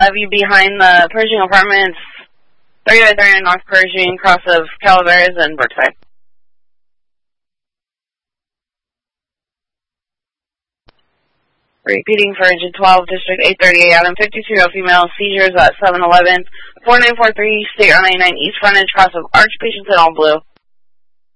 have you behind the Pershing Apartments, 30-30 North Pershing, cross of Calaveras and Brookside. Repeating for engine 12, District 838, Adam 52-year-old female, seizures at 711, 4943, State Route 99, East Frontage, cross of Arch, patients in all blue.